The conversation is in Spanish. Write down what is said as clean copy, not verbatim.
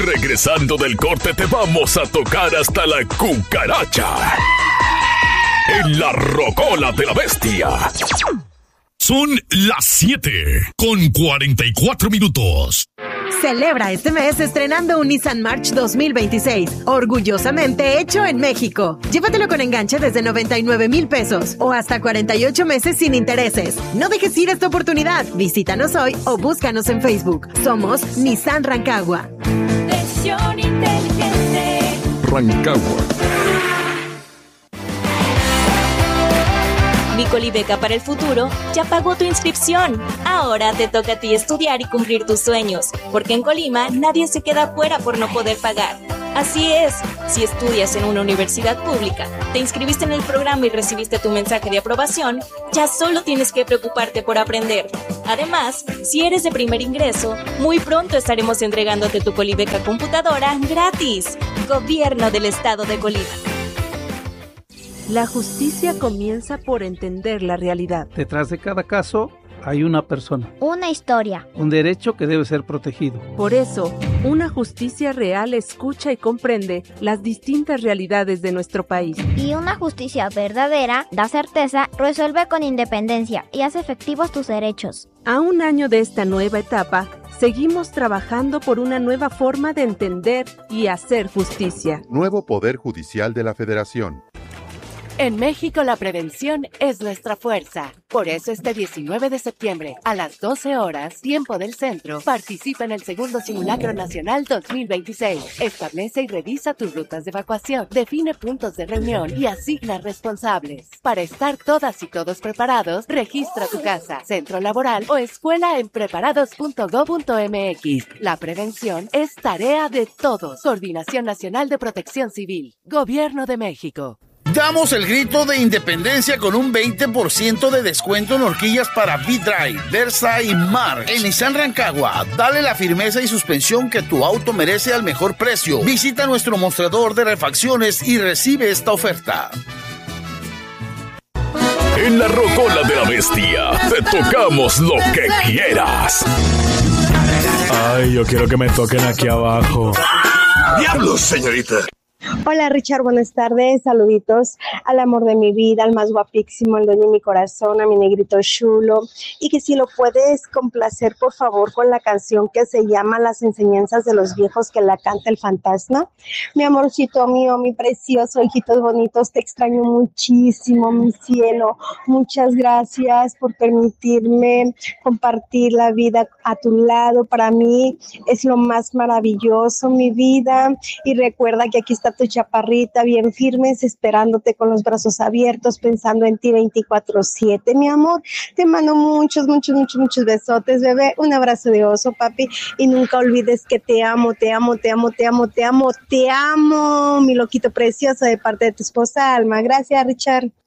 Regresando del corte te vamos a tocar hasta la cucaracha. En la rocola de la bestia. Son las 7:44. Celebra este mes estrenando un Nissan March 2026, orgullosamente hecho en México. Llévatelo con enganche desde 99,000 pesos o hasta 48 meses sin intereses. No dejes ir esta oportunidad. Visítanos hoy o búscanos en Facebook. Somos Nissan Rancagua. Versión inteligente. Rancagua. Mi Colibeca para el futuro ya pagó tu inscripción. Ahora te toca a ti estudiar y cumplir tus sueños, porque en Colima nadie se queda fuera por no poder pagar. Así es, si estudias en una universidad pública, te inscribiste en el programa y recibiste tu mensaje de aprobación, ya solo tienes que preocuparte por aprender. Además, si eres de primer ingreso, muy pronto estaremos entregándote tu Colibeca computadora gratis. Gobierno del Estado de Colima. La justicia comienza por entender la realidad. Detrás de cada caso hay una persona. Una historia. Un derecho que debe ser protegido. Por eso, una justicia real escucha y comprende las distintas realidades de nuestro país. Y una justicia verdadera da certeza, resuelve con independencia y hace efectivos tus derechos. A un año de esta nueva etapa, seguimos trabajando por una nueva forma de entender y hacer justicia. Nuevo Poder Judicial de la Federación. En México la prevención es nuestra fuerza. Por eso este 19 de septiembre, a las 12 horas, tiempo del centro, participa en el segundo Simulacro Nacional 2026. Establece y revisa tus rutas de evacuación, define puntos de reunión y asigna responsables. Para estar todas y todos preparados, registra tu casa, centro laboral o escuela en preparados.gov.mx. La prevención es tarea de todos. Coordinación Nacional de Protección Civil. Gobierno de México. Damos el grito de independencia con un 20% de descuento en horquillas para V-Drive, Versa y March. En Nissan Rancagua, dale la firmeza y suspensión que tu auto merece al mejor precio. Visita nuestro mostrador de refacciones y recibe esta oferta. En la rocola de la bestia, te tocamos lo que quieras. Ay, yo quiero que me toquen aquí abajo. ¡Diablos, señorita! Hola Richard, buenas tardes, saluditos al amor de mi vida, al más guapísimo, al dueño de mi corazón, a mi negrito chulo, y que si lo puedes complacer por favor con la canción que se llama Las enseñanzas de los viejos, que la canta el fantasma. Mi amorcito mío, mi precioso, hijitos bonitos, te extraño muchísimo, mi cielo, muchas gracias por permitirme compartir la vida a tu lado. Para mí es lo más maravilloso, mi vida, y recuerda que aquí está tu chaparrita bien firmes, esperándote con los brazos abiertos, pensando en ti 24/7, mi amor. Te mando muchos besotes, bebé. Un abrazo de oso, papi. Y nunca olvides que te amo, mi loquito precioso, de parte de tu esposa Alma. Gracias, Richard.